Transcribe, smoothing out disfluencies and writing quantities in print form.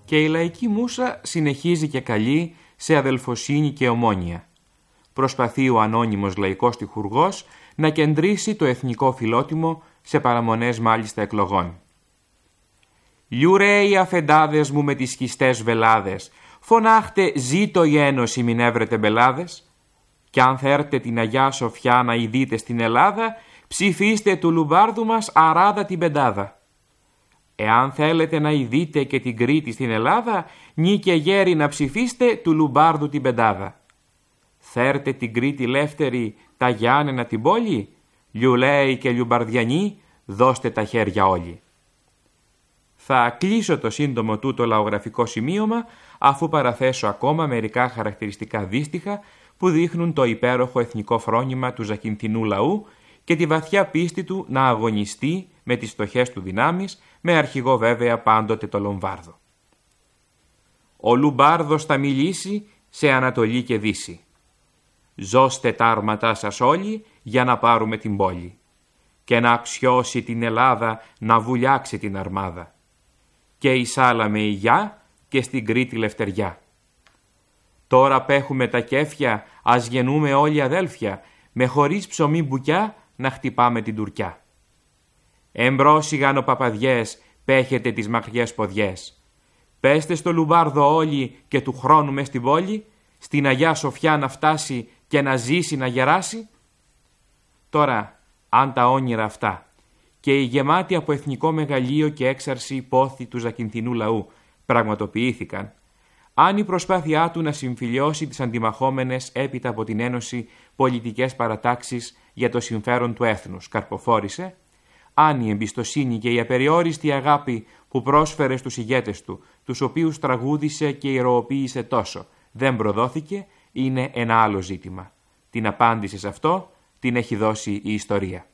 Και η λαϊκή μούσα συνεχίζει και καλεί σε αδελφοσύνη και ομόνοια. Προσπαθεί ο ανώνυμος λαϊκός τυχουργός να κεντρήσει το εθνικό φιλότιμο σε παραμονές μάλιστα εκλογών. «Λιουρέοι αφεντάδες μου με τις σχιστές βελάδες, φωνάχτε ζήτω η ένωση μην έβρετε μπελάδες. Κι αν θέλετε την Αγιά Σοφιά να ειδείτε στην Ελλάδα, ψηφίστε του Λουμπάρδου μας αράδα την πεντάδα. Εάν θέλετε να ειδείτε και την Κρήτη στην Ελλάδα, νη και γέροι να ψηφίστε του Λουμπάρδου την πεντάδα. Θέλετε την Κρήτη λεύτερη, τα Γιάννενα την πόλη, Λιουλέοι και Λιουμπαρδιανοί, δώστε τα χέρια όλοι». Θα κλείσω το σύντομο τούτο λαογραφικό σημείωμα, αφού παραθέσω ακόμα μερικά χαρακτηριστικά δύστιχα που δείχνουν το υπέροχο εθνικό φρόνημα του Ζακυνθινού λαού και τη βαθιά πίστη του να αγωνιστεί με τις φτωχές του δυνάμεις, με αρχηγό βέβαια πάντοτε το Λομβάρδο. «Ο Λουμπάρδος θα μιλήσει σε Ανατολή και Δύση. Ζώστε τα άρματά σας όλοι για να πάρουμε την πόλη και να αξιώσει την Ελλάδα να βουλιάξει την αρμάδα. Και η Σάλα η Γιά και στην Κρήτη λευτεριά. Τώρα πέχουμε τα κέφια, ας γεννούμε όλοι αδέλφια, με χωρίς ψωμί μπουκιά να χτυπάμε την Τουρκιά. Εμπρός παπαδιές, πέχετε τις μακριές ποδιές. Πέστε στο Λουμπάρδο όλοι και του χρόνου μες στην πόλη, στην Αγιά Σοφιά να φτάσει και να ζήσει να γεράσει». Τώρα, αν τα όνειρα αυτά και η γεμάτη από εθνικό μεγαλείο και έξαρση πόθη του Ζακυνθινού λαού πραγματοποιήθηκαν, αν η προσπάθειά του να συμφιλιώσει τις αντιμαχόμενες έπειτα από την Ένωση πολιτικές παρατάξεις για το συμφέρον του έθνους καρποφόρησε, αν η εμπιστοσύνη και η απεριόριστη αγάπη που πρόσφερε στους ηγέτες του, τους οποίους τραγούδισε και ηρωοποίησε τόσο, δεν προδόθηκε, είναι ένα άλλο ζήτημα. Την απάντηση σε αυτό την έχει δώσει η ιστορία.